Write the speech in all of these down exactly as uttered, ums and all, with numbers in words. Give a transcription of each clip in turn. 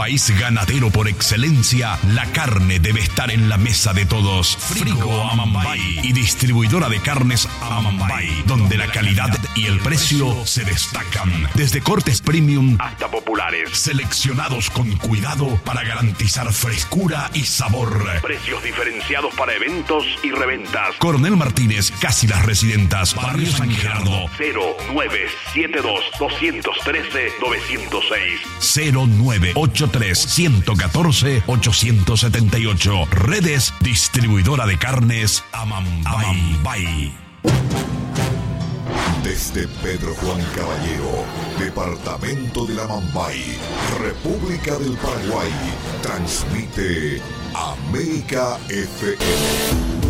país ganadero por excelencia, la carne debe estar en la mesa de todos. Frigo Amambay y distribuidora de carnes Amambay, donde la calidad y el precio se destacan. Desde cortes premium hasta populares, seleccionados con cuidado para garantizar frescura y sabor. Precios diferenciados para eventos y reventas. Coronel Martínez, casi las Residentas, Barrio San Gerardo. cero nueve siete dos, dos uno tres, nueve cero seis. cero nueve ocho tres, uno uno cuatro, ocho siete ocho. Redes distribuidora de carnes Amambay. Amambay. Desde Pedro Juan Caballero, departamento de Amambay, República del Paraguay, transmite América F M.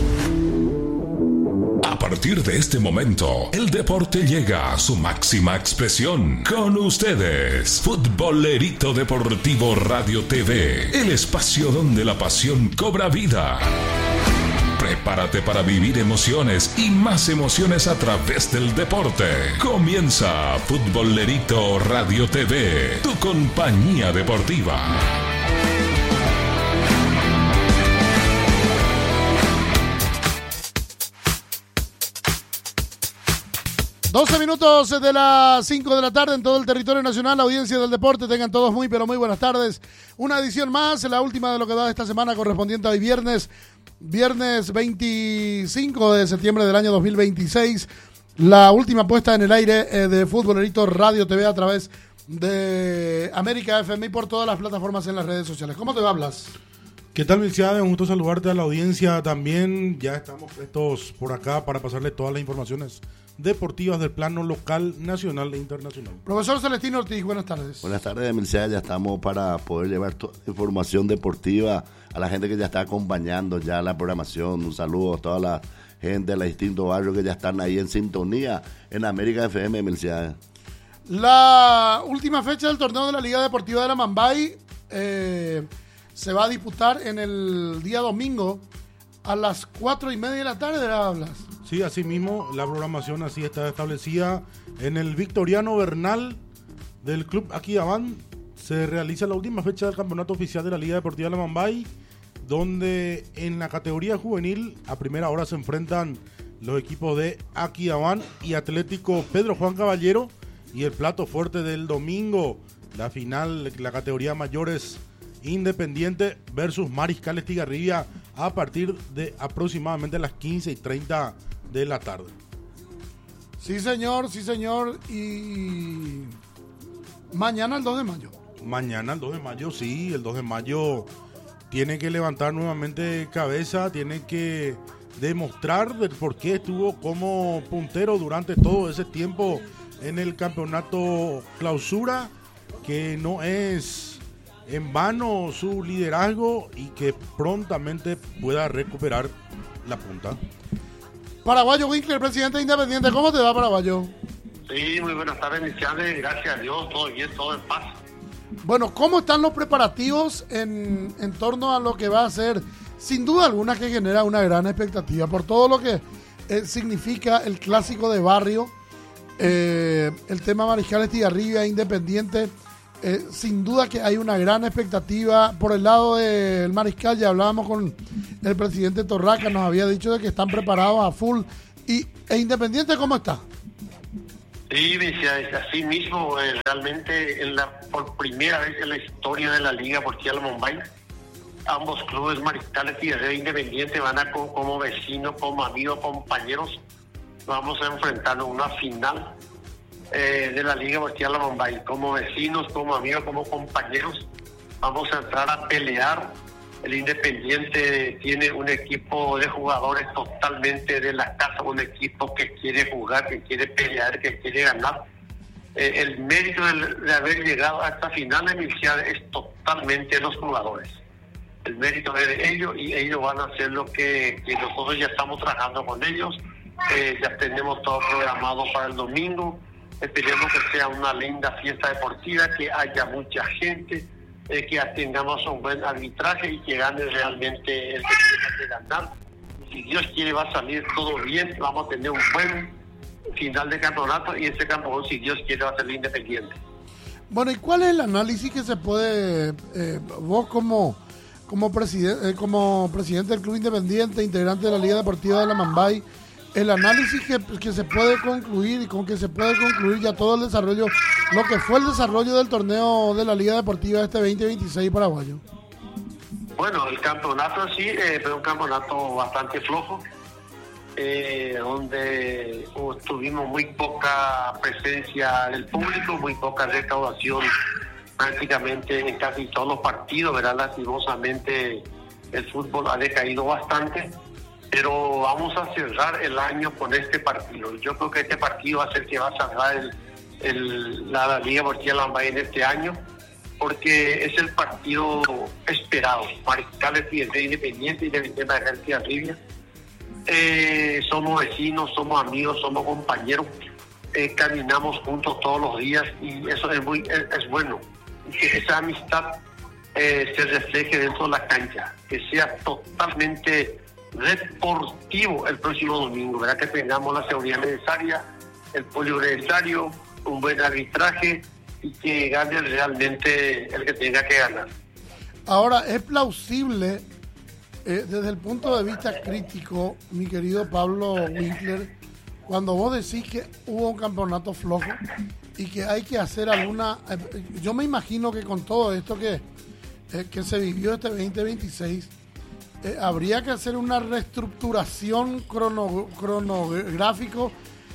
A partir de este momento, el deporte llega a su máxima expresión. Con ustedes, Futbolerito Deportivo Radio T V, el espacio donde la pasión cobra vida. Prepárate para vivir emociones y más emociones a través del deporte. Comienza Futbolerito Radio T V, tu compañía deportiva. doce minutos de las cinco de la tarde en todo el territorio nacional, la audiencia del deporte, tengan todos muy pero muy buenas tardes. Una edición más, la última de lo que va de esta semana correspondiente a hoy viernes, viernes veinticinco de septiembre del año dos mil veintiséis. La última puesta en el aire eh, de Futbolerito Radio T V a través de América F M y por todas las plataformas en las redes sociales. ¿Cómo te va, Blas? ¿Qué tal, Milciade? Un gusto saludarte a la audiencia también. Ya estamos prestos por acá para pasarle todas las informaciones deportivas del plano local, nacional e internacional. Profesor Celestino Ortiz, buenas tardes. Buenas tardes, Milciade. Ya estamos para poder llevar toda la información deportiva a la gente que ya está acompañando ya la programación. Un saludo a toda la gente de los distintos barrios que ya están ahí en sintonía en América F M, Milciade. La última fecha del torneo de la Liga Deportiva de la Amambay eh, se va a disputar en el día domingo a las cuatro y media de la tarde, ¿la hablas? Sí, así mismo, la programación así está establecida en el Victoriano Bernal del Club Aquidabán. Se realiza la última fecha del campeonato oficial de la Liga Deportiva de la Amambay, donde en la categoría juvenil a primera hora se enfrentan los equipos de Aquidabán y Atlético Pedro Juan Caballero, y el plato fuerte del domingo, la final, la categoría mayores, Independiente versus Mariscal Estigarribia a partir de aproximadamente las quince y treinta de la tarde. Sí, señor, sí, señor. Y mañana el dos de mayo. Mañana el dos de mayo, sí, el dos de mayo tiene que levantar nuevamente cabeza, tiene que demostrar del por qué estuvo como puntero durante todo ese tiempo en el campeonato clausura, que no es en vano su liderazgo y que prontamente pueda recuperar la punta. Paraguayo Winkler, presidente de Independiente, ¿cómo te va, Paraguayo? Sí, muy buenas tardes, iniciales, gracias a Dios, todo bien, todo en paz. Bueno, ¿cómo están los preparativos en, en torno a lo que va a ser, sin duda alguna, que genera una gran expectativa por todo lo que eh, significa el clásico de barrio, eh, el tema Mariscal Estigarribia, Independiente? Eh, sin duda que hay una gran expectativa por el lado del Mariscal. Ya hablábamos con el presidente Torraca, nos había dicho de que están preparados a full. Y e Independiente, ¿cómo está? Sí, así mismo, eh, realmente en la, por primera vez en la historia de la Liga Deportiva de la Amambay, ambos clubes, Mariscal y Independiente, van a como, como vecinos, como amigos, compañeros, vamos a enfrentarnos a una final Eh, de la Liga Deportiva de la Amambay. Como vecinos, como amigos, como compañeros, vamos a entrar a pelear. El Independiente tiene un equipo de jugadores totalmente de la casa, un equipo que quiere jugar, que quiere pelear, que quiere ganar. Eh, el mérito de, de haber llegado a esta final inicial es totalmente de los jugadores. El mérito es de ellos y ellos van a hacer lo que, que nosotros ya estamos trabajando con ellos. Eh, ya tenemos todo programado para el domingo. Esperemos que sea una linda fiesta deportiva, que haya mucha gente, eh, que tengamos un buen arbitraje y que gane realmente el que tiene que ganar. Si Dios quiere, va a salir todo bien, vamos a tener un buen final de campeonato y ese campeonato, si Dios quiere, va a ser Independiente. Bueno, ¿y cuál es el análisis que se puede, eh, vos como, como, preside, eh, como presidente del Club Independiente, integrante de la Liga Deportiva de la Mambay, el análisis que, que se puede concluir y con que se puede concluir ya todo el desarrollo, lo que fue el desarrollo del torneo de la Liga Deportiva este veinte veintiséis paraguayo? Bueno, el campeonato sí eh, fue un campeonato bastante flojo, eh, donde uh, tuvimos muy poca presencia del público, muy poca recaudación prácticamente en casi todos los partidos, ¿verdad? Lastimosamente el fútbol ha decaído bastante, pero vamos a cerrar el año con este partido. Yo creo que este partido va a ser que va a cerrar el, el, la, la Liga Deportiva Lambaye en este año, porque es el partido esperado. Mariscales Independiente y Independiente de García Rivia. Eh, somos vecinos, somos amigos, somos compañeros, eh, caminamos juntos todos los días y eso es muy es, es bueno. Que esa amistad eh, se refleje dentro de la cancha, que sea totalmente deportivo el próximo domingo, ¿verdad? Que tengamos la seguridad necesaria, el polio necesario, un buen arbitraje y que gane realmente el que tenga que ganar. Ahora, es plausible, eh, desde el punto de vista crítico, mi querido Pablo Winkler, cuando vos decís que hubo un campeonato flojo y que hay que hacer alguna... Eh, yo me imagino que con todo esto que, eh, que se vivió este veinte veintiséis, eh, habría que hacer una reestructuración crono, cronográfico,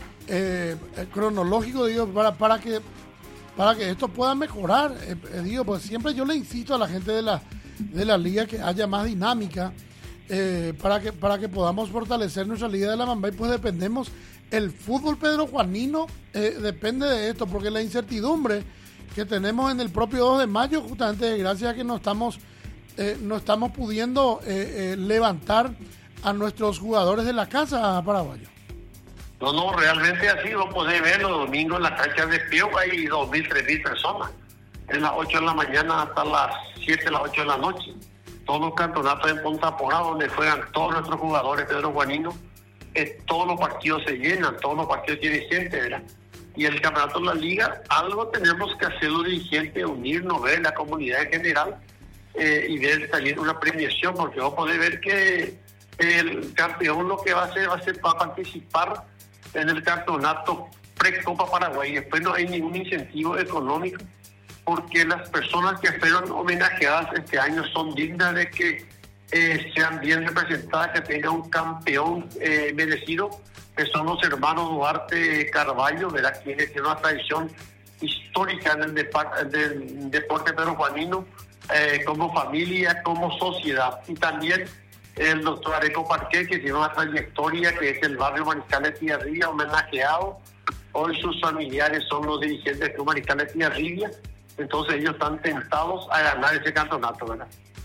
eh, cronológico, digo, para, para que... para que esto pueda mejorar, eh, eh, digo, pues siempre yo le insisto a la gente de la de la liga que haya más dinámica, eh, para que para que podamos fortalecer nuestra liga de la Mambay, pues dependemos, el fútbol pedrojuanino eh, depende de esto, porque la incertidumbre que tenemos en el propio dos de mayo, justamente gracias a que no estamos, eh, no estamos pudiendo eh, eh, levantar a nuestros jugadores de la casa paraguayo. No, no, realmente así, vos podés ver los domingos en las canchas de Pío, hay dos mil, tres mil personas, en las ocho de la mañana hasta las siete, las ocho de la noche. Todos los campeonatos en Punta Porá, donde juegan todos nuestros jugadores pedrojuaninos, eh, todos los partidos se llenan, todos los partidos tienen gente, ¿verdad? Y el campeonato de la liga, algo tenemos que hacer los dirigentes, unirnos, ver la comunidad en general, eh, y ver también una premiación, porque vos podés ver que el campeón lo que va a hacer, va a ser para participar en el campeonato pre-Copa Paraguay. Después no hay ningún incentivo económico, porque las personas que fueron homenajeadas este año son dignas de que eh, sean bien representadas, que tengan un campeón eh, merecido, que son los hermanos Duarte Carvalho, ¿verdad? Quienes tienen una tradición histórica en el, depart- del deporte pedrojuanino, eh, como familia, como sociedad. Y también el doctor Areco Parqué, que tiene una trayectoria, que es el barrio Mariscales Tiarribia, homenajeado. Hoy sus familiares son los dirigentes del Club Mariscales Tiarribia, entonces ellos están tentados a ganar ese campeonato, ¿verdad?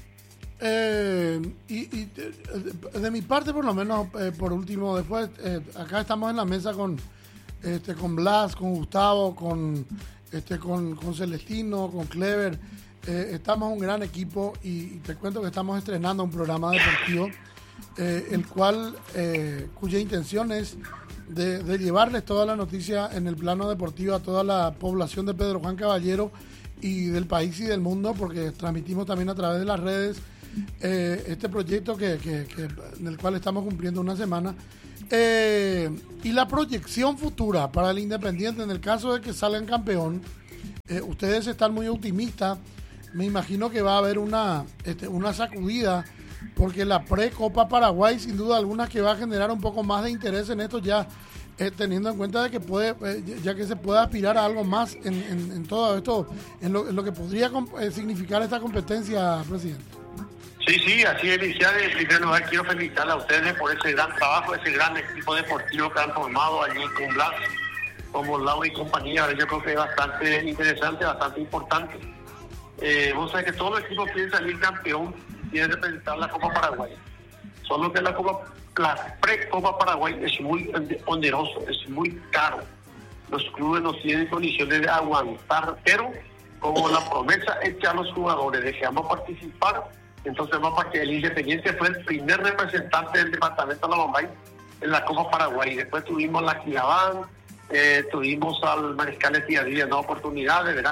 Eh, y, y de, de mi parte, por lo menos, eh, por último, después, eh, acá estamos en la mesa con este con Blas, con Gustavo, con este con, con Celestino, con Clever. Eh, estamos un gran equipo y, y te cuento que estamos estrenando un programa deportivo, eh, el cual, eh, cuya intención es de, de llevarles toda la noticia en el plano deportivo a toda la población de Pedro Juan Caballero y del país y del mundo, porque transmitimos también a través de las redes eh, este proyecto que, que, que, en el cual estamos cumpliendo una semana, eh, y la proyección futura para el Independiente en el caso de que salgan campeón. Eh, ustedes están muy optimistas. Me imagino que va a haber una, este, una sacudida, porque la pre-Copa Paraguay, sin duda alguna, que va a generar un poco más de interés en esto, ya eh, teniendo en cuenta de que puede, eh, ya que se puede aspirar a algo más en, en, en todo esto, en lo, en lo que podría eh, significar esta competencia, presidente. Sí, sí, así es, iniciar. En primer lugar, quiero felicitar a ustedes por ese gran trabajo, ese gran equipo deportivo que han formado allí con Blas, como Lau y compañía. Yo creo que es bastante interesante, bastante importante. Eh, vos sabés que todos los equipos quieren salir campeón, quieren representar la Copa Paraguay. Solo que la Copa, la pre-Copa Paraguay es muy oneroso, es muy caro. Los clubes no tienen condiciones de aguantar, pero como la promesa hecha a los jugadores de que vamos a participar, entonces vamos para que el Independiente fue el primer representante del departamento de la Mambay en la Copa Paraguay. Después tuvimos la Quilabán, eh, tuvimos al Mariscales Tiarribia, no oportunidades, ¿verdad?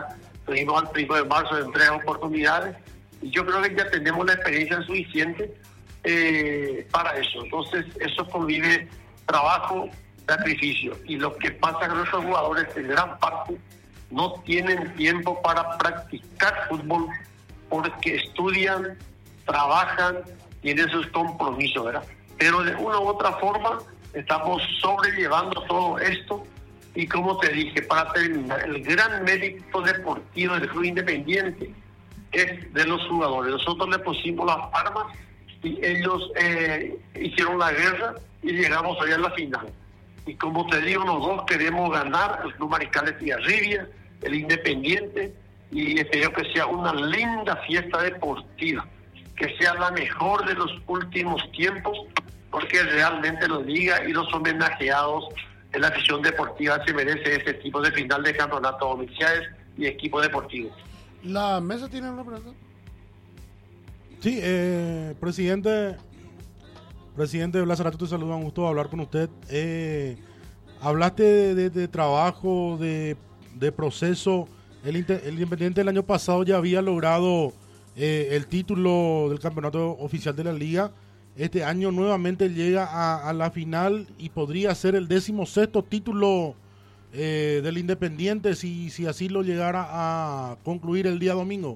Estuvimos al primero de marzo en tres oportunidades y yo creo que ya tenemos la experiencia suficiente eh, para eso. Entonces, eso convive trabajo, sacrificio. Y lo que pasa es que nuestros jugadores en gran parte no tienen tiempo para practicar fútbol porque estudian, trabajan, tienen sus compromisos, ¿verdad? Pero de una u otra forma estamos sobrellevando todo esto y como te dije, para terminar, el gran mérito deportivo del Club Independiente es de los jugadores. Nosotros le pusimos las armas y ellos eh, hicieron la guerra y llegamos hoy a la final. Y como te digo, los dos queremos ganar, el Club Mariscal de Tiarribia, el Independiente, y espero que sea una linda fiesta deportiva, que sea la mejor de los últimos tiempos, porque realmente los liga y los homenajeados en la afición deportiva se merece este tipo de final de campeonato, oficiales y equipo deportivo. ¿La mesa tiene una pregunta? Sí, eh, presidente, presidente Blas Arato, te saluda, un gusto hablar con usted. Eh, hablaste de, de, de trabajo, de, de proceso. El, el Independiente el año pasado ya había logrado eh, el título del campeonato oficial de la liga. Este año nuevamente llega a, a la final y podría ser el decimosexto título eh, del Independiente si, si así lo llegara a concluir el día domingo.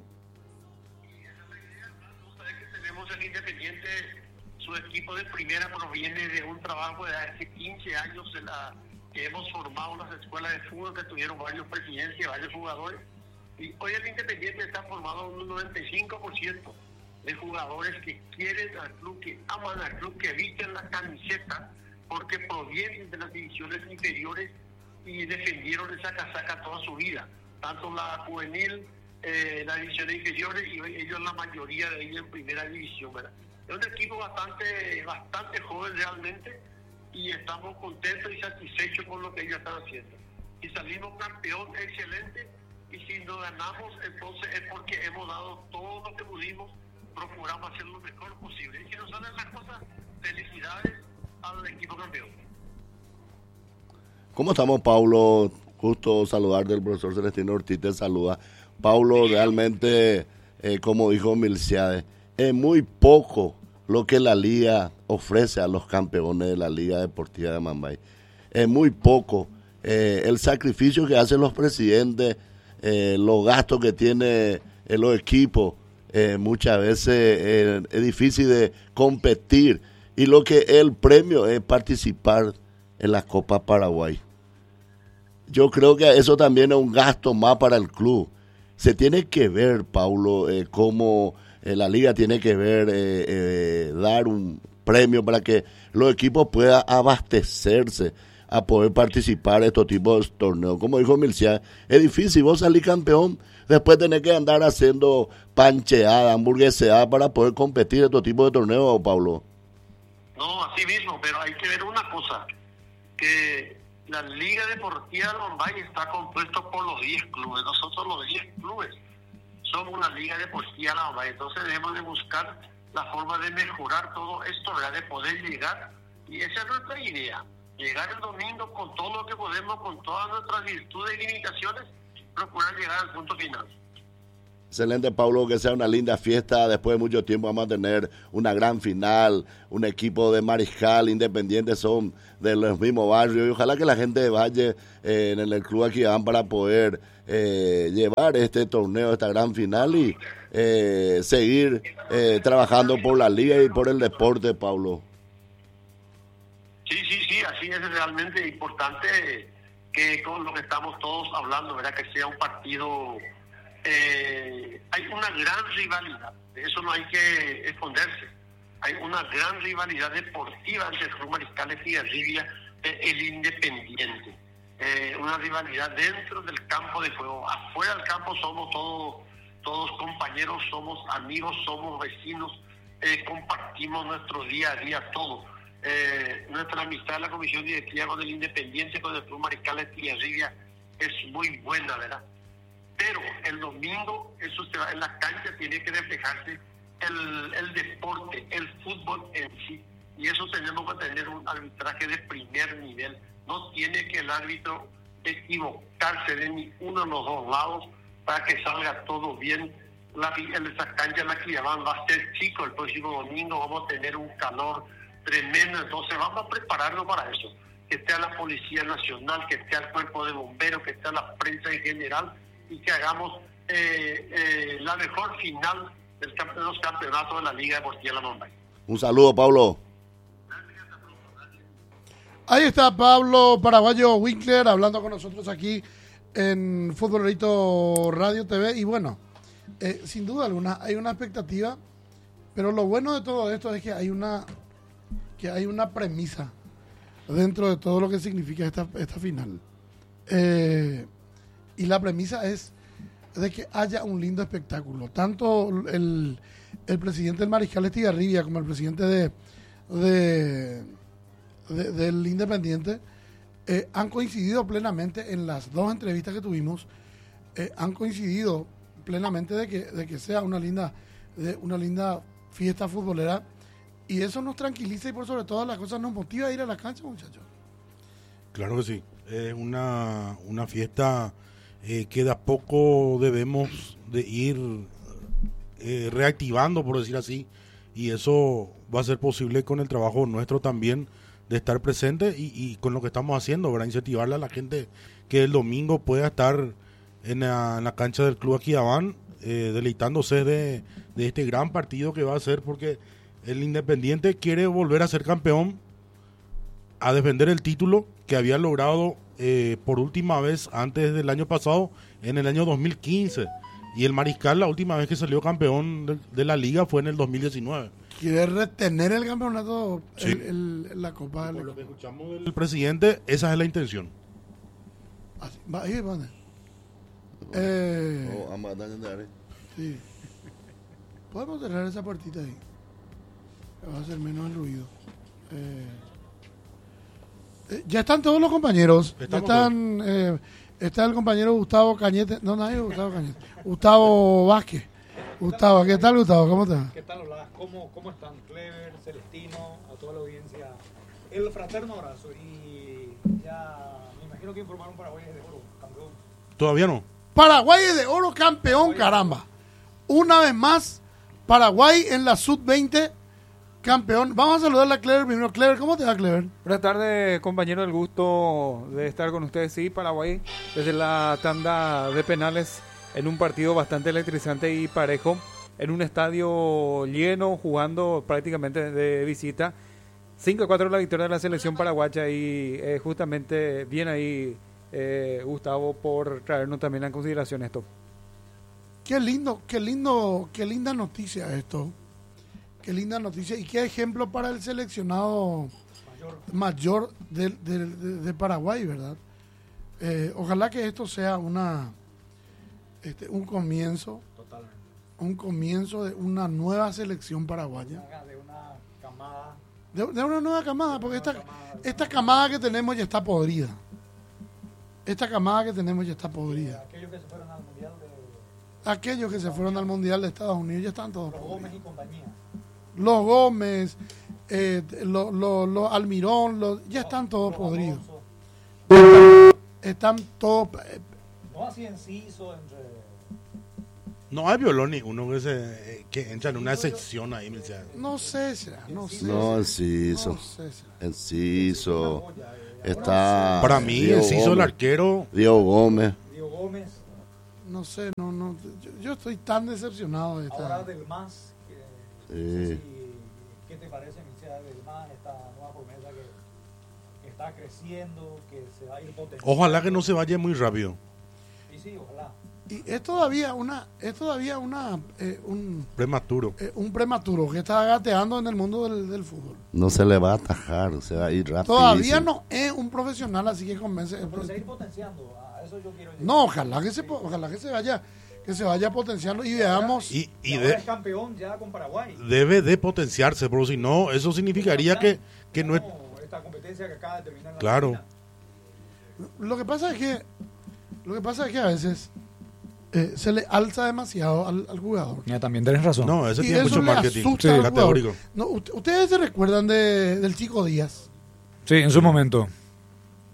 Tenemos el Independiente, su equipo de primera proviene de un trabajo de hace quince años en la que hemos formado las escuelas de fútbol que tuvieron varios presidentes y varios jugadores. Y hoy el Independiente está formado en un noventa y cinco por ciento de jugadores que quieren al club, que aman al club, que visten la camiseta porque provienen de las divisiones inferiores y defendieron esa casaca toda su vida, tanto la juvenil, eh, las divisiones inferiores y ellos la mayoría de ellos en primera división, ¿verdad? Es un equipo bastante, bastante joven realmente y estamos contentos y satisfechos con lo que ellos están haciendo. Si salimos campeón, excelente, y si no ganamos, entonces es porque hemos dado todo lo que pudimos, procuramos hacer lo mejor posible. Y si nos salen las cosas, felicidades al equipo campeón. ¿Cómo estamos, Paulo? Justo saludar del profesor Celestino Ortiz, te saluda. Paulo, realmente, eh, como dijo Milciades, es muy poco lo que la liga ofrece a los campeones de la Liga Deportiva de Amambay. Es muy poco eh, el sacrificio que hacen los presidentes, eh, los gastos que tienen eh, los equipos. Eh, muchas veces eh, es difícil de competir y lo que el premio es participar en la Copa Paraguay. Yo creo que eso también es un gasto más para el club. Se tiene que ver, Paulo, eh, cómo eh, la liga tiene que ver, eh, eh, dar un premio para que los equipos puedan abastecerse a poder participar en estos tipos de torneos. Como dijo Milcia, es difícil, vos salís campeón, después tenés que andar haciendo pancheada, hamburgueseada para poder competir en estos tipos de torneos, Pablo. No, así mismo, pero hay que ver una cosa, que la Liga Deportiva de Lombay está compuesto por los diez clubes. Nosotros los diez clubes somos una Liga Deportiva de Lombay, entonces debemos de buscar la forma de mejorar todo esto, ¿verdad? De poder llegar, y esa es nuestra idea, llegar el domingo con todo lo que podemos, con todas nuestras virtudes y limitaciones, procurar llegar al punto final. Excelente, Pablo, que sea una linda fiesta. Después de mucho tiempo vamos a tener una gran final, un equipo de Mariscal, Independiente, son de los mismos barrios, y ojalá que la gente de Valle eh, en el club aquí van para poder eh, llevar este torneo, esta gran final y eh, seguir eh, trabajando por la liga y por el deporte, Pablo. Sí, sí, sí, así es realmente importante que con lo que estamos todos hablando, ¿verdad? Que sea un partido... Eh, hay una gran rivalidad, de eso no hay que esconderse. Hay una gran rivalidad deportiva entre el Club Mariscal de Tiarribia y el Independiente. Eh, una rivalidad dentro del campo de juego. Afuera del campo somos todos, todos compañeros, somos amigos, somos vecinos, eh, compartimos nuestro día a día todo. Eh, nuestra amistad en la comisión directiva con el Independiente, con el Club Mariscal de Tiarribia es muy buena, ¿verdad? Pero el domingo, eso se va, en la cancha tiene que reflejarse el, el deporte, el fútbol en sí. Y eso tenemos que tener un arbitraje de primer nivel. No tiene que el árbitro equivocarse de ni uno de los dos lados, para que salga todo bien. La, esa cancha en la que llaman va a ser chico el próximo domingo, vamos a tener un calor tremendo, entonces vamos a prepararnos para eso, que esté la Policía Nacional, que esté el Cuerpo de Bomberos, que esté la prensa en general y que hagamos eh, eh, la mejor final del, de los campeonatos de la Liga Deportiva de la Mambay. Un saludo, Pablo. Ahí está Pablo Paraguayo Winkler hablando con nosotros aquí en Futbolerito Radio T V y bueno, eh, sin duda alguna hay una expectativa, pero lo bueno de todo esto es que hay una que hay una premisa dentro de todo lo que significa esta, esta final. Eh, y la premisa es de que haya un lindo espectáculo. Tanto el, el presidente del Mariscal Estigarribia como el presidente de, de, de del Independiente eh, han coincidido plenamente en las dos entrevistas que tuvimos, eh, han coincidido plenamente de que, de que sea una linda, de una linda fiesta futbolera. Y eso nos tranquiliza y por sobre todas las cosas nos motiva a ir a la cancha, muchachos. Claro que sí. Es una, una fiesta eh, que de a poco debemos de ir eh, reactivando, por decir así. Y eso va a ser posible con el trabajo nuestro también de estar presente y, y con lo que estamos haciendo, ¿verdad? Incentivarle a la gente que el domingo pueda estar en la, en la cancha del Club Aquidabán eh, deleitándose de, de este gran partido que va a ser, porque el Independiente quiere volver a ser campeón, a defender el título que había logrado eh, por última vez antes del año pasado, en el año dos mil quince. Y el Mariscal, la última vez que salió campeón de, de la liga fue en el dos mil diecinueve. Quiere retener el campeonato, Sí. el, el, la Copa del... Por lo que escuchamos del presidente, esa es la intención. Así, va, ahí, va. Eh, Oh, vamos a darle. sí. Podemos cerrar esa puertita ahí. Va a hacer menos el ruido. Eh, eh, ya están todos los compañeros. Ya Estamos están. Eh, está el compañero Gustavo Cañete. No, no hay Gustavo Cañete. Gustavo Vázquez. Gustavo, ¿qué tal, Gustavo? ¿Cómo estás? ¿Qué tal, hola? ¿Cómo, ¿Cómo están? Clever, Celestino, a toda la audiencia. El fraterno abrazo. Y ya me imagino que informaron Paraguay de oro, campeón. Todavía no. Paraguay es de oro campeón, caramba. Una vez más, Paraguay en la sub veinte campeón. Vamos a saludar a Clever primero. Clever, ¿cómo te va, Clever? Buenas tardes, compañero. El gusto de estar con ustedes. Sí, Paraguay desde la tanda de penales en un partido bastante electrizante y parejo, en un estadio lleno, jugando prácticamente de visita. cinco a cuatro la victoria de la selección paraguaya y eh, justamente bien ahí, eh, Gustavo, por traernos también en consideración esto. Qué lindo, qué lindo, qué linda noticia esto. Qué linda noticia y qué ejemplo para el seleccionado mayor, mayor de, de, de, de Paraguay, ¿verdad? Eh, ojalá que esto sea una este, un comienzo, Totalmente. un comienzo de una nueva selección paraguaya. De una camada. De, de una nueva camada, porque esta, camada. esta camada que tenemos ya está podrida. Esta camada que tenemos ya está podrida. Aquellos que se fueron al Mundial de Aquellos que se fueron al Mundial de Estados Unidos ya están todos los podridos. Gómez y compañía. Los Gómez, eh, los lo, lo Almirón, los, ya están todos Los podridos. Alonso. Están todos... eh, No así enciso entre... No hay violón ni uno que, se, que entra en una sección ahí. O sea, no sé, será, no sé. No, será, Enciso. no sé, será. Enciso. Está. para mí, Diego Enciso, el Gómez. arquero. Diego Gómez. Diego Gómez, No sé, no, no. Yo, yo estoy tan decepcionado de ahora esta... del MAS. Que, Sí. no sé si- ¿Qué te parece, Michelle, del MAS, esta nueva promesa que, que está creciendo, que se va a ir potenciando? Ojalá que no se vaya muy rápido. Y sí, ojalá. Y es todavía una... Es todavía una... eh, un, Prematuro. eh, un prematuro que está gateando en el mundo del, del fútbol. No se le va a atajar, se va a ir rápido. Todavía no es un profesional, así que convence... Pero se va a ir potenciando, a eso yo quiero llegar. No, ojalá que se, po- ojalá que se vaya... Que se vaya potenciando y veamos... Y, Y, y ahora de- es campeón ya con Paraguay. debe de potenciarse, pero si no, eso significaría que, que no es... Esta competencia que acaba de terminar en la Claro. Argentina. Lo que pasa es que lo que pasa es que a veces eh, se le alza demasiado al, al jugador. Ya, también tenés razón. No, ese Y tiene eso mucho le marketing. asusta al jugador. Categórico. No, ut- ustedes se recuerdan de, del Chico Díaz. Sí, en su momento.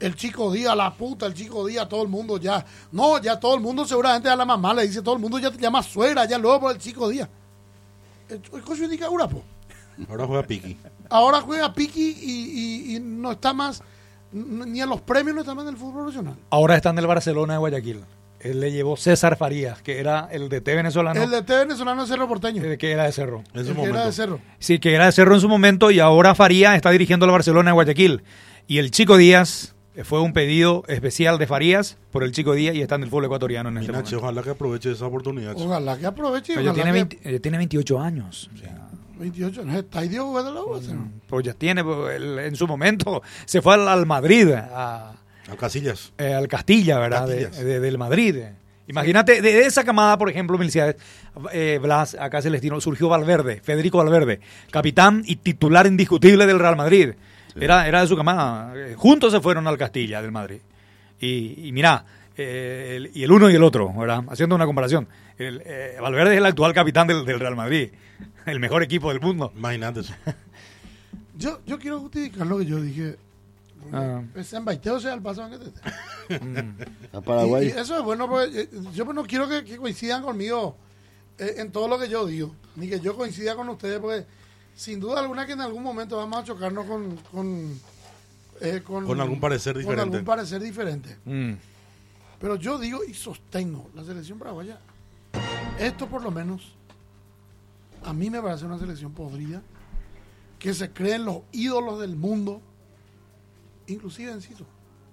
el Chico Díaz, la puta, el Chico Díaz, todo el mundo ya. No, ya todo el mundo seguramente a la mamá le dice, todo el mundo ya te llama suegra, ya luego por el Chico Díaz. El, el coche indica Urapo. Ahora juega Piqui. Ahora juega Piqui y, y, y no está más, ni a los premios no está más en el fútbol profesional. Ahora está en el Barcelona de Guayaquil. Él le llevó César Farías, que era el D T venezolano. El D T venezolano de Cerro Porteño. Eh, que era de Cerro. En su El que momento. era de Cerro. Sí, que era de Cerro en su momento y ahora Farías está dirigiendo al Barcelona de Guayaquil. Y el Chico Díaz fue un pedido especial de Farías por el Chico Díaz y está en el fútbol ecuatoriano en este Minache, momento. ojalá que aproveche esa oportunidad. Ojalá que aproveche. Pero ya ojalá tiene, que- veinte, ya tiene veintiocho años. O sea, veintiocho, no está idiota jugando la U S, ¿no? pues ya tiene, pues, él, en su momento se fue al, al Madrid, a, A Casillas. eh, al Castilla, ¿verdad? De, Castillas. de- del Madrid. Imagínate, de esa camada, por ejemplo, Miliciades, eh, Blas, acá Celestino, surgió Valverde, Federico Valverde, capitán y titular indiscutible del Real Madrid. Era, era de su camada. Eh, Juntos se fueron al Castilla del Madrid. Y, y mirá, eh, el- y el uno y el otro, ¿verdad? Haciendo una comparación. El, eh, Valverde es el actual capitán del, del Real Madrid, el mejor equipo del mundo. Imagínate eso. Yo, yo quiero justificar lo que yo dije. Ah. Ese embaiteo sea el paso que te A Y, Paraguay. y eso es bueno porque eh, yo pues no quiero que, que coincidan conmigo eh, en todo lo que yo digo, ni que yo coincida con ustedes, porque sin duda alguna que en algún momento vamos a chocarnos con con, eh, con, Con algún parecer con diferente. algún parecer diferente. Mm. Pero yo digo y sostengo, la selección paraguaya, esto por lo menos, a mí me parece una selección podrida, que se creen los ídolos del mundo, inclusive Enciso.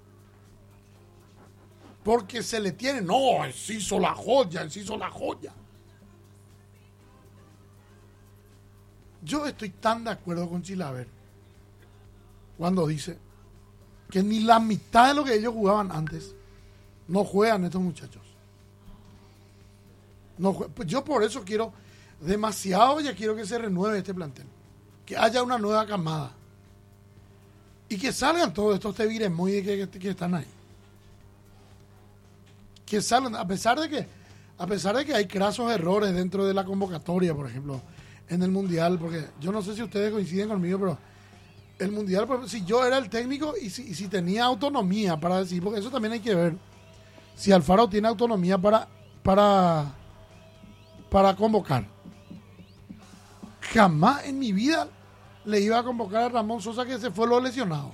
Porque se le tiene, no, Enciso la joya, Enciso la joya. Yo estoy tan de acuerdo con Chilaver cuando dice que ni la mitad de lo que ellos jugaban antes no juegan estos muchachos. No jue- pues yo por eso quiero, demasiado ya quiero que se renueve este plantel. Que haya una nueva camada. Y que salgan todos estos Tevires muy que, que, que están ahí. Que salgan, a pesar de que, a pesar de que hay crasos errores dentro de la convocatoria, por ejemplo, en el Mundial, porque yo no sé si ustedes coinciden conmigo, pero el Mundial, por ejemplo, si yo era el técnico y si, y si tenía autonomía para decir, porque eso también hay que ver, si Alfaro tiene autonomía para, para, para convocar. Jamás en mi vida le iba a convocar a Ramón Sosa, que se fue lo lesionado.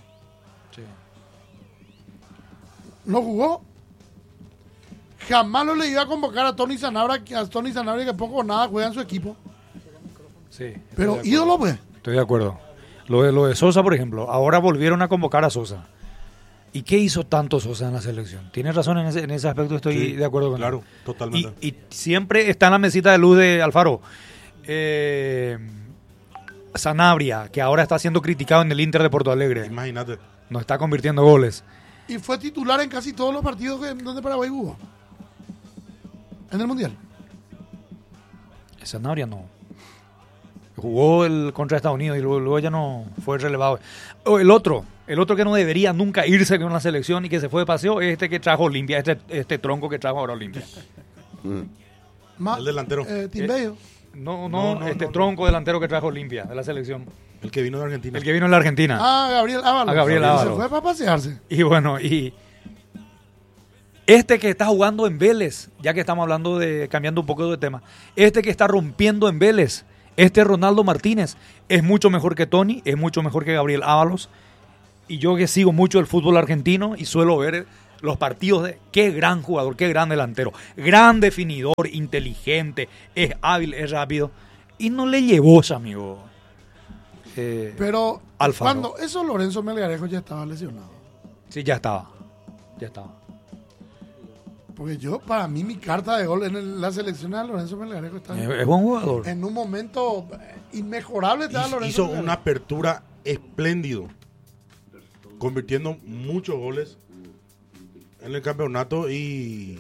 No jugó. Jamás lo le iba a convocar a Tony Sanabria, que- a Tony Sanabria que poco o nada juega en su equipo. Sí, Pero ídolo, pues. estoy de acuerdo. Lo de, lo de Sosa, por ejemplo, ahora volvieron a convocar a Sosa. ¿Y qué hizo tanto Sosa en la selección? Tienes razón en ese, en ese aspecto, estoy Sí, de acuerdo con claro, él. totalmente. Y, y siempre está en la mesita de luz de Alfaro. Eh, Sanabria, que ahora está siendo criticado en el Inter de Porto Alegre. Imagínate. No está convirtiendo goles. Y fue titular en casi todos los partidos que, donde Paraguay jugó. En el Mundial. Sanabria no. Jugó el contra Estados Unidos y luego, luego ya no fue relevado. O el otro, el otro que no debería nunca irse con la selección y que se fue de paseo es este que trajo Olimpia, este, este tronco que trajo ahora Olimpia. Ma- El delantero. Eh, Timbello. No, no, No, no, este no, tronco delantero que trajo Olimpia de la selección. El que vino de Argentina. El que vino en la Argentina. Ah, Gabriel Ábalos. A Gabriel Se Ábalos. fue para pasearse. Y bueno, y este que está jugando en Vélez, ya que estamos hablando de, cambiando un poco de tema, este que está rompiendo en Vélez, este Ronaldo Martínez, es mucho mejor que Tony, es mucho mejor que Gabriel Ábalos. Y yo que sigo mucho el fútbol argentino y suelo ver los partidos de qué gran jugador, qué gran delantero, gran definidor, inteligente, es hábil, es rápido. Y no le llevó ese amigo. Eh, Pero Alfaro. cuando eso Lorenzo Melgarejo ya estaba lesionado. sí, ya estaba. Ya estaba. Porque yo, para mí, mi carta de gol en el- la selección de Lorenzo Melgarejo está Es, es buen jugador. en un momento eh, inmejorable. Estaba Hizo, Lorenzo hizo Melgarejo. una apertura espléndido, convirtiendo muchos goles en el campeonato y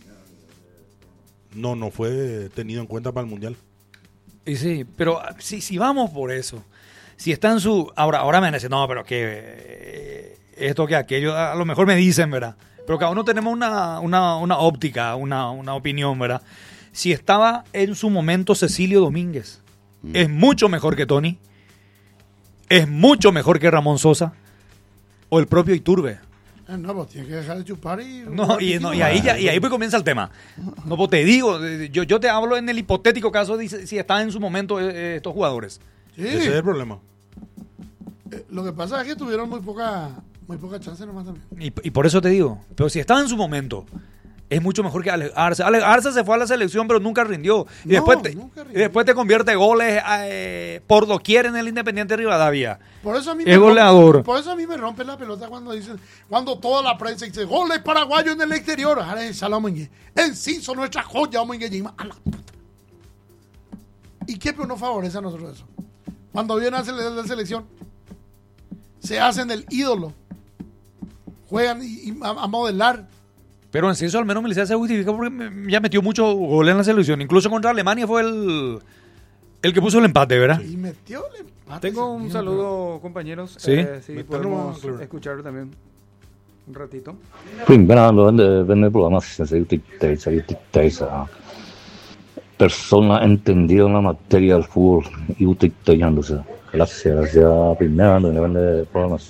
no, no fue tenido en cuenta para el Mundial. Y sí, pero ah, si, si vamos por eso, si está en su... Ahora, ahora me van a decir, no, pero que eh, esto que aquello, a lo mejor me dicen, ¿verdad? Pero cada uno tenemos una, una, una óptica, una, una opinión, ¿verdad? Si estaba en su momento Cecilio Domínguez, es mucho mejor que Tony, es mucho mejor que Ramón Sosa o el propio Iturbe. Eh, no, pues tiene que dejar de chupar y... No, y, no, y ahí ya, y ahí pues comienza el tema. No, pues te digo, eh, yo, yo te hablo en el hipotético caso de si, si están en su momento eh, estos jugadores. Sí. Ese es el problema. Eh, lo que pasa es que tuvieron muy poca, muy poca chance nomás también. Y, y por eso te digo, pero si estaba en su momento, es mucho mejor que Alex Arce. Alex Arce se fue a la selección, pero nunca rindió. Y, No, después, te, nunca rindió. y después te convierte goles eh, por doquier en el Independiente Rivadavia. Por eso a mí Es me rompe- goleador. por eso a mí me rompe la pelota cuando dicen, cuando toda la prensa dice, goles paraguayos en el exterior. Ahora es Salamongue. Enciso, nuestra joya, Omengue, a la puta. ¿Y qué nos favorece a nosotros eso? Cuando viene a la la selección, se hacen el ídolo. Juegan y, y a, a modelar. Pero en sí eso al menos Milicea se justifica porque me- ya metió muchos goles en la selección. Incluso contra Alemania fue el, el que puso el empate, ¿verdad? Y metió el empate. Tengo un ese saludo, compañeros. Sí. Eh, sí, Métalo, podemos Clever. escuchar también un ratito. Primero de ver el programa se utiliza persona entendida en la materia del fútbol y utilizándose. Gracias, gracias. Primero de ver el programa.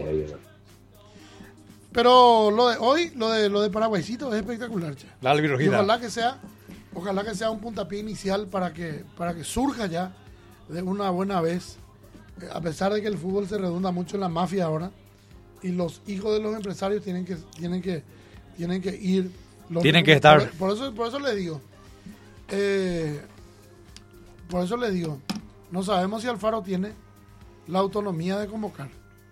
Pero lo de hoy, lo de lo de Paraguaycito es espectacular, che. La Y albirrojita. ojalá que sea, ojalá que sea un puntapié inicial para que, para que surja ya de una buena vez. Eh, A pesar de que el fútbol se redunda mucho en la mafia ahora, y los hijos de los empresarios tienen que, tienen que, tienen que ir. Los- Tienen que estar. Por, por eso, por eso le digo. eh, por eso le digo. No sabemos si Alfaro tiene la autonomía de convocar.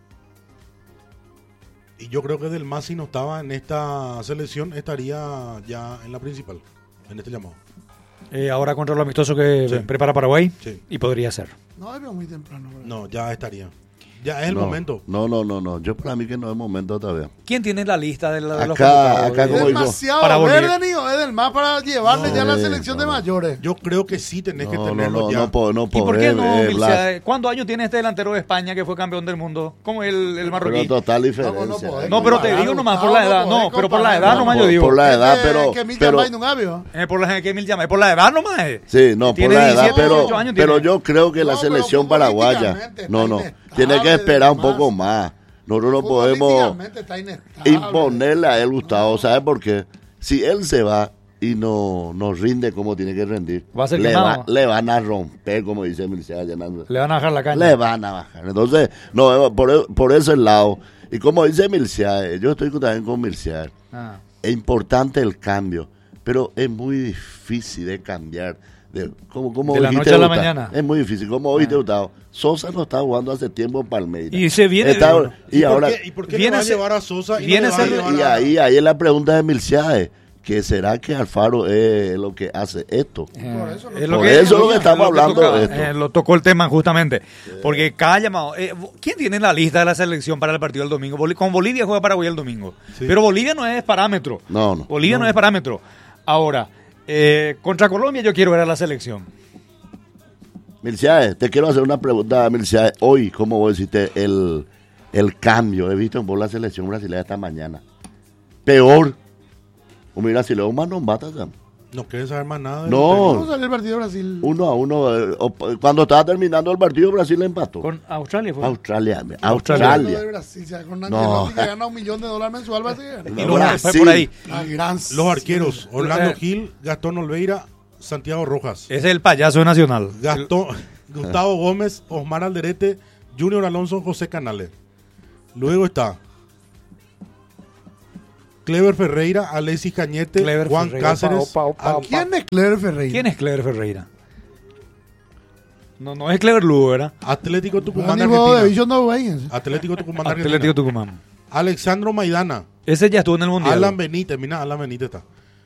Y yo creo que Del Mas, si no estaba en esta selección, estaría ya en la principal, en este llamado. Eh, ahora contra lo amistoso que Sí. prepara Paraguay. Sí. Y podría ser. No, es muy temprano. ¿verdad? No, ya estaría. Ya es el no, momento. No, no, no, no. Yo para mí que no es momento todavía. ¿Quién tiene la lista de, la, de los Acá- convocados? acá como digo, Demasiado para verde, Bolivia. Nido, es del más para llevarle No, ya a la eh, selección de no. mayores. Yo creo que sí tenés que No, no, tenerlo no, ya. no, po- no ¿Y por podés, qué no, eh, Milcea? Blas. ¿Cuántos años tiene este delantero de España que fue campeón del mundo? ¿Cómo el, el Pero marroquí? total No, diferencia. no podés No, pero te comparar, digo nomás por Gustavo, la edad. podés No, pero por la comparar. edad No, nomás yo por- digo. por la edad, Que- pero- Que Mil pero- Yamay no había. Eh, por la que Mil llama, por la edad nomás. eh. Sí, no, por Tiene la edad, diecisiete, pero, dieciocho años pero tiene. yo creo que la No, pero selección paraguaya, políticamente no, no, está tiene que inestable, esperar un además. poco más. Nosotros no podemos Futbolísticamente está inestable. imponerle a él, Gustavo, ¿sabe por qué? Si él se va y no, no rinde como tiene que rendir, Va a ser le, quemado. va- le van a romper, como dice Milcea Llenando. Le van a bajar la caña. Le van a bajar. Entonces, no, por, por ese lado. Y como dice Milcea, yo estoy también con Milcea. Ah. Es importante el cambio, pero es muy difícil de cambiar. De, como, como De la dijiste, noche a la Gustavo, mañana. Es muy difícil. Como hoy te Gustavo, Sosa no está jugando hace tiempo en Palmeiras. Y se viene- Está- y, ¿Y, ahora, por qué, ¿Y por qué viene le va a a ser- llevar a Sosa y viene no le a va a ser- llevar y a- ahí, ahí es la pregunta de Milcea, que será que Alfaro es lo que hace esto. Eh, Por eso no- es Por eso es lo que estamos hablando toca- de esto. eh, lo tocó el tema justamente. Porque cada llamado. eh, ¿Quién tiene la lista de la selección para el partido del domingo? Boli- con Bolivia juega Paraguay el domingo. Sí. Pero Bolivia no es parámetro. No, no. Bolivia no, es parámetro. Ahora, eh, contra Colombia yo quiero ver a la selección. Milcea, te quiero hacer una pregunta, Milcea. Hoy, ¿cómo vos deciste el, el cambio? He visto por la selección brasileña esta mañana. Peor. O mira, si luego más no mata, Sam. No quiere saber más nada. del No. ¿Cómo salió el partido de Brasil? Uno a uno. eh, o- Cuando estaba terminando el partido, Brasil empató. Con Australia fue. Australia. Hablando Australia. de Brasil, o sea, con No. Ancelotti que gana un millón de dólares mensual va a ser. Y No, luego fue Brasil. por ahí. La gran... Los arqueros, Orlando Eh. Gil, Gastón Olveira, Santiago Rojas. Ese es el payaso nacional. Gastón, Gustavo Gómez, Osmar Alderete, Junior Alonso, José Canales. Luego está Clever Ferreira, Alexis Cañete, Clever Juan Ferreira, Cáceres. opa, opa, Al- opa. ¿Quién es Clever Ferreira? ¿Quién es Clever Ferreira? No, no es Clever Lugo, ¿verdad? Atlético Tucumán de Ánimo de Argentina. Division no way. Atlético Tucumán de Atlético Argentina. Tucumán. Alexandro Maidana, Ese ya estuvo en el Mundial. Alan Benítez, mira, Alan Benítez está.